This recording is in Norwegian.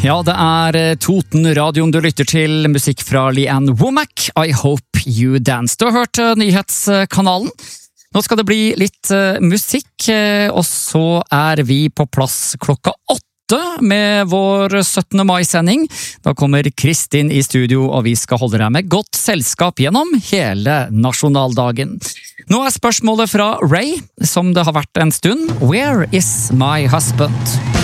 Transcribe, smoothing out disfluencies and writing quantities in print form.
Ja, det Toten-radioen du lytter til, musikk fra Leanne Womack, I Hope You Dance. Du har hørt nyhetskanalen. Nå skal det bli litt musikk, og så vi på plass klokka 8 med vår 17. mai-sending. Da kommer Kristin i studio, og vi skal holde deg med godt selskap gjennom hele nasjonaldagen. Nå spørsmålet fra Ray, som det har vært en stund. Where is my husband?